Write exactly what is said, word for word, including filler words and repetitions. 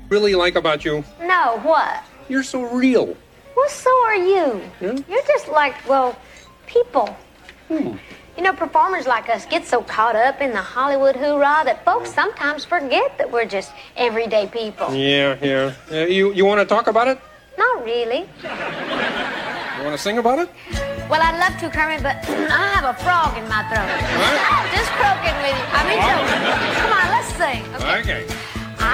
really like about you? No, what? You're so real. Well, so are you. Yeah? You're just like, well, people. Hmm. You know, performers like us get so caught up in the Hollywood hoorah that folks sometimes forget that we're just everyday people. Yeah, yeah. Uh, you you want to talk about it? Not really. You want to sing about it? Well, I'd love to, Kermit, but I have a frog in my throat. What? Just croaking with you. I mean, joking. Come on, let's sing. Okay. Okay.